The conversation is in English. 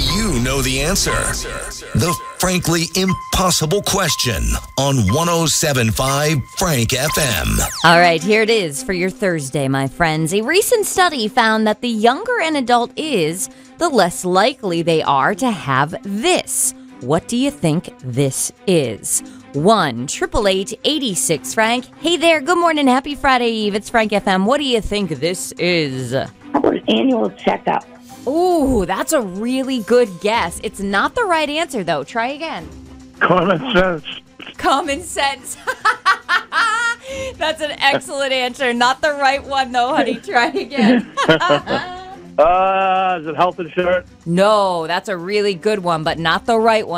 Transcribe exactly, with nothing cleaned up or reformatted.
you know the answer? The frankly impossible question on one oh seven point five Frank F M. All right, here it is for your Thursday, my friends. A recent study found that the younger an adult is, the less likely they are to have this. What do you think this is? one triple eight eighty-six Frank. Hey there, good morning, happy Friday Eve. It's Frank F M. What do you think this is? Our annual checkup. Ooh, that's a really good guess. It's not the right answer, though. Try again. Common sense. Common sense. That's an excellent answer. Not the right one, though, honey. Try again. Uh, is it health insurance? No, that's a really good one, but not the right one.